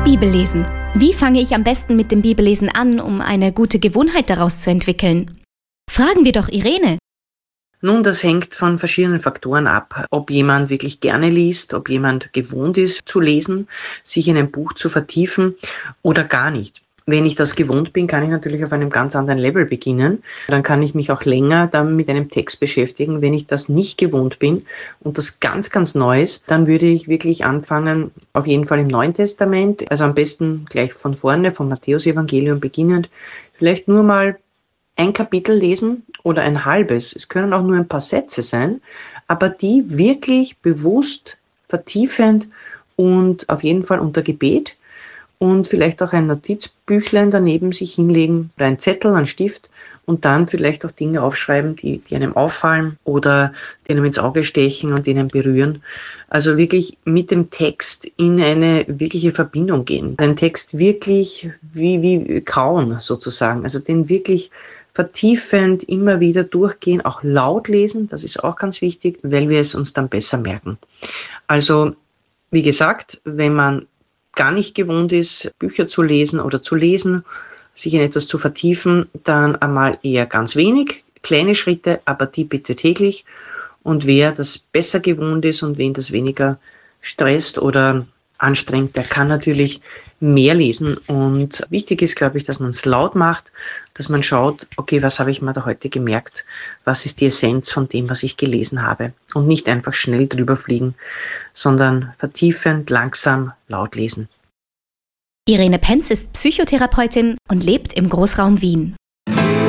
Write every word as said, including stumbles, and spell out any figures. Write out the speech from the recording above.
Bibellesen. Wie fange ich am besten mit dem Bibellesen an, um eine gute Gewohnheit daraus zu entwickeln? Fragen wir doch Irene. Nun, das hängt von verschiedenen Faktoren ab. Ob jemand wirklich gerne liest, ob jemand gewohnt ist zu lesen, sich in ein Buch zu vertiefen oder gar nicht. Wenn ich das gewohnt bin, kann ich natürlich auf einem ganz anderen Level beginnen. Dann kann ich mich auch länger dann mit einem Text beschäftigen. Wenn ich das nicht gewohnt bin und das ganz, ganz neu ist, dann würde ich wirklich anfangen, auf jeden Fall im Neuen Testament, also am besten gleich von vorne, vom Matthäusevangelium beginnend, vielleicht nur mal ein Kapitel lesen oder ein halbes. Es können auch nur ein paar Sätze sein, aber die wirklich bewusst, vertiefend und auf jeden Fall unter Gebet und vielleicht auch ein Notizbüchlein daneben sich hinlegen oder ein Zettel, ein Stift und dann vielleicht auch Dinge aufschreiben, die, die einem auffallen oder die einem ins Auge stechen und die einen berühren. Also wirklich mit dem Text in eine wirkliche Verbindung gehen. Den Text wirklich wie, wie kauen sozusagen, also den wirklich vertiefend immer wieder durchgehen, auch laut lesen, das ist auch ganz wichtig, weil wir es uns dann besser merken. Also, wie gesagt, wenn man gar nicht gewohnt ist, Bücher zu lesen oder zu lesen, sich in etwas zu vertiefen, dann einmal eher ganz wenig, kleine Schritte, aber die bitte täglich. Und wer das besser gewohnt ist und wen das weniger stresst oder anstrengt, der kann natürlich mehr lesen. Und wichtig ist, glaube ich, dass man es laut macht, dass man schaut, okay, was habe ich mir da heute gemerkt? Was ist die Essenz von dem, was ich gelesen habe? Und nicht einfach schnell drüber fliegen, sondern vertiefend, langsam, laut lesen. Irene Penz ist Psychotherapeutin und lebt im Großraum Wien.